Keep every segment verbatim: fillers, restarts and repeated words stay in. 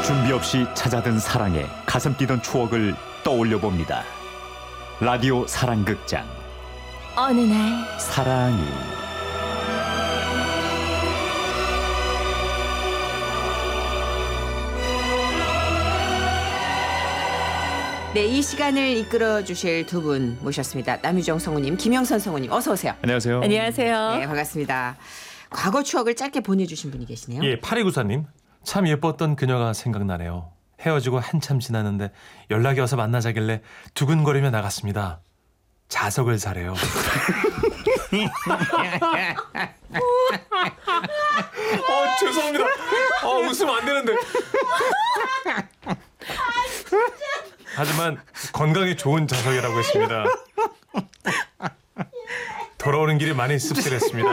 준비 없이 찾아든 사랑에 가슴 뛰던 추억을 떠올려 봅니다. 라디오 사랑극장 어느 날 사랑이. 네, 이 시간을 이끌어 주실 두 분 모셨습니다. 남유정 성우님, 김영선 성우님, 어서 오세요. 안녕하세요. 안녕하세요. 네, 반갑습니다. 과거 추억을 짧게 보내주신 분이 계시네요. 예, 팔이구사님. 참 예뻤던 그녀가 생각나네요. 헤어지고 한참 지났는데 연락이 와서 만나자길래 두근거리며 나갔습니다. 자석을 사래요. 어, 죄송합니다. 어, 웃으면 안 되는데. 하지만 건강에 좋은 자석이라고 했습니다. 돌아오는 길이 많이 씁쓸했습니다.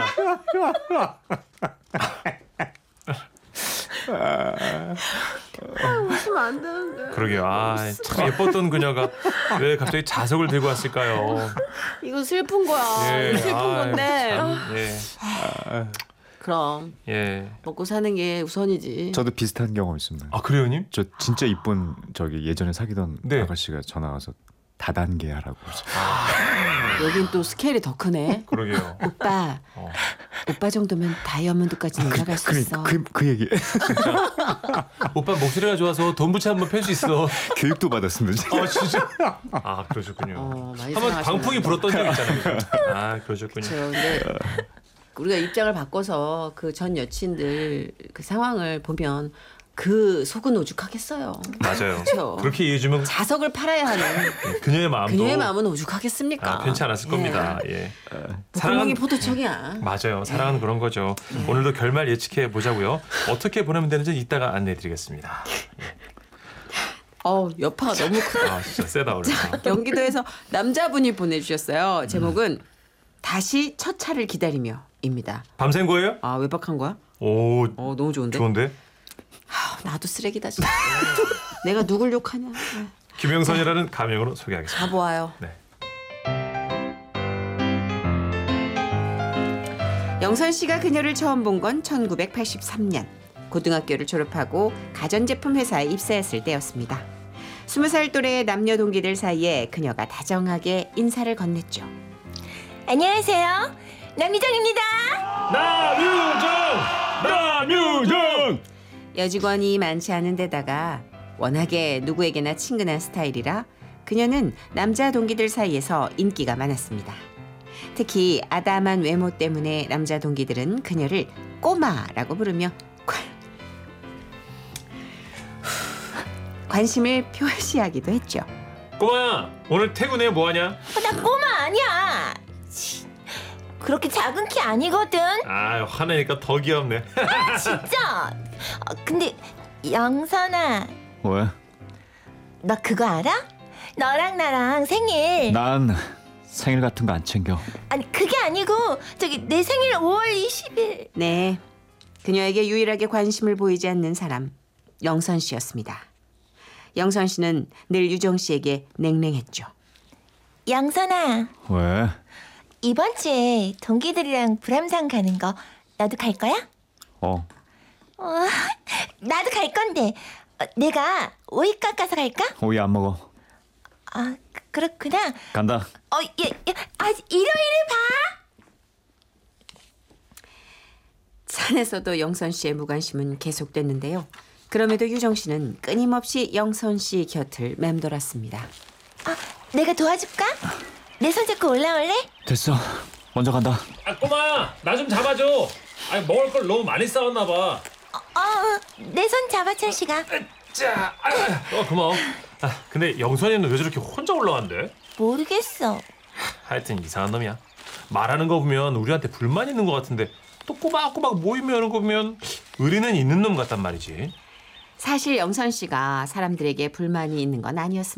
웃으면 안 되는데. 그러게요. 아, 참 예뻤던 그녀가 왜 갑자기 자석을 들고 왔을까요? 이거 슬픈 거야. 예, 이거 슬픈 아유, 건데. 참, 예, 그럼 예. 먹고 사는 게 우선이지. 저도 비슷한 경험 있습니다. 아, 그래요님? 저 진짜 이쁜 저기 예전에 사귀던 네. 아가씨가 전화 와서 다단계 하라고. 여긴 또 스케일이 더 크네. 그러게요. 오빠, 어. 오빠 정도면 다이아몬드까지 올라갈 수 그, 있어. 그, 그 얘기. 오빠 목소리가 좋아서 돈 붙여 한번 팰 수 있어. 교육도 받았습니다. 아, 진짜? 아, 그러셨군요. 어, 많이 한번 사랑하시네. 방풍이 불었던 적 있잖아요. 아, 그러셨군요. 그렇죠. 근데 우리가 입장을 바꿔서 그 전 여친들 그 상황을 보면 그 속은 오죽하겠어요. 맞아요. 그렇죠. 그렇게 이해해주면 자석을 팔아야 하는 그녀의 마음도 그녀의 마음은 오죽하겠습니까? 아, 편치 않았을 겁니다. 예. 사랑이 사랑은 포도청이야. 맞아요. 사랑은 그런 거죠. 오늘도 결말 예측해 보자고요. 어떻게 보내면 되는지 이따가 안내해드리겠습니다. 어, 여파가 너무 크다. 아, 진짜 세다 오늘. 경기도에서 남자분이 보내주셨어요. 제목은 다시 첫 차를 기다리며입니다. 밤샌 거예요? 아, 외박한 거야? 오, 어, 너무 좋은데? 좋은데? 아, 나도 쓰레기다 진짜. 내가 누굴 욕하냐. 네. 김영선이라는 가명으로 소개하겠습니다. 가보아요. 네. 영선 씨가 그녀를 처음 본 건 천구백팔십삼 년. 고등학교를 졸업하고 가전제품 회사에 입사했을 때였습니다. 스무 살 또래의 남녀 동기들 사이에 그녀가 다정하게 인사를 건넸죠. 안녕하세요. 남유정입니다. 남유정! 남유정! 여직원이 많지 않은 데다가 워낙에 누구에게나 친근한 스타일이라 그녀는 남자 동기들 사이에서 인기가 많았습니다. 특히 아담한 외모 때문에 남자 동기들은 그녀를 꼬마라고 부르며 관- 관심을 표시하기도 했죠. 꼬마야, 오늘 퇴근해 뭐하냐? 나 꼬마 아니야. 치, 그렇게 작은 키 아니거든. 아, 화내니까 더 귀엽네. 진짜. 아, 근데 영선아, 왜? 너 그거 알아? 너랑 나랑 생일. 난 생일 같은 거 안 챙겨. 아니 그게 아니고 저기 내 생일 오월 이십일. 네, 그녀에게 유일하게 관심을 보이지 않는 사람 영선 씨였습니다. 영선 씨는 늘 유정 씨에게 냉랭했죠. 영선아, 왜? 이번 주에 동기들이랑 불암산 가는 거 나도 갈 거야? 어. 어, 나도 갈 건데 어, 내가 오이 깎아서 갈까? 오이 안 먹어. 아 그- 그렇구나. 간다. 어, 예, 예, 아 일요일에 봐. 산에서도 영선 씨의 무관심은 계속됐는데요. 그럼에도 유정 씨는 끊임없이 영선 씨 곁을 맴돌았습니다. 아, 내가 도와줄까? 내 손 잡고 올라올래? 됐어. 먼저 간다. 아, 꼬마야, 나 좀 잡아줘. 아니, 먹을 걸 너무 많이 싸웠나 봐. 어, 내 손 잡아 천식아. 자, 아, 어, 고마워. 아, 근데 영선이는 왜 저렇게 혼자 올라간대? 모르겠어. 하여튼 이상한 놈이야. 말하는 거 보면 우리한테 불만 있는 것 같은데 또 꼬박꼬박 모임하는 거 보면 의리는 있는 놈 같단 말이지. 사실 영선 씨가 사람들에게 불만이 있는 건 아니었습니다.